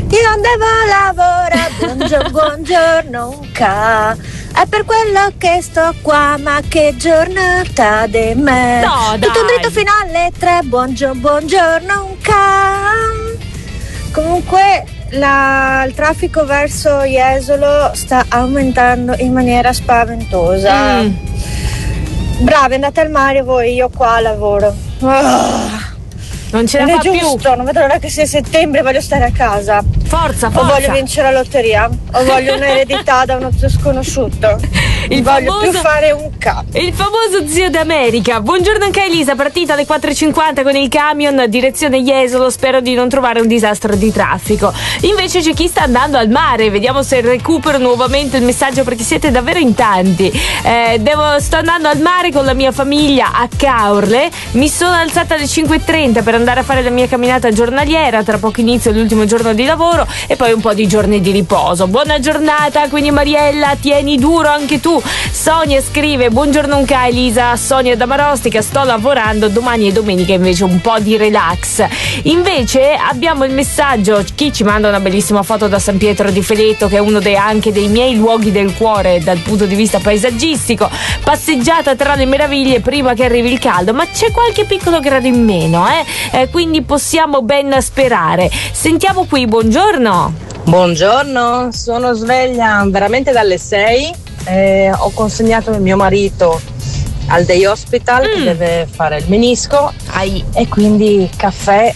Io non devo lavorare, buongiorno, un ca. È per quello che sto qua, ma che giornata di me. No, dai. Tutto dritto fino alle 3, buongiorno, un ca. Comunque il traffico verso Jesolo sta aumentando in maniera spaventosa. Bravi, andate al mare voi, io qua lavoro. Non ce la Non è fa giusto, più. non vedo l'ora che sia settembre, voglio stare a casa. Forza. O voglio vincere la lotteria, o voglio un'eredità da uno zio sconosciuto. Voglio più fare un ca. Il famoso zio d'America. Buongiorno anche a Elisa, partita alle 4:50 con il camion direzione Jesolo, spero di non trovare un disastro di traffico. Invece c'è chi sta andando al mare, vediamo se recupero nuovamente il messaggio perché siete davvero in tanti. Sto andando al mare con la mia famiglia a Caorle, mi sono alzata alle 5:30 per andare a fare la mia camminata giornaliera, tra poco inizio l'ultimo giorno di lavoro e poi un po' di giorni di riposo. Buona giornata, quindi Mariella, tieni duro anche tu. Sonia scrive: buongiorno anche Elisa, Sonia da Marostica, sto lavorando, domani e domenica invece un po' di relax. Invece abbiamo il messaggio, chi ci manda una bellissima foto da San Pietro di Feletto, che è uno anche dei miei luoghi del cuore dal punto di vista paesaggistico, passeggiata tra le meraviglie prima che arrivi il caldo, ma c'è qualche piccolo grado in meno, quindi possiamo ben sperare. Sentiamo qui, buongiorno. Buongiorno, sono sveglia veramente dalle 6, ho consegnato mio marito al day hospital che deve fare il menisco e quindi caffè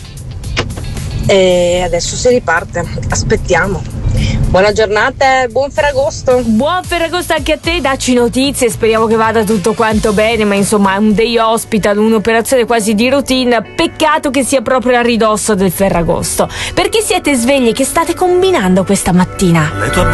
e adesso si riparte, aspettiamo. Buona giornata e buon Ferragosto. Buon Ferragosto anche a te, dacci notizie, speriamo che vada tutto quanto bene, ma insomma un day hospital, un'operazione quasi di routine, peccato che sia proprio a ridosso del Ferragosto. Perché siete svegli? Che state combinando questa mattina?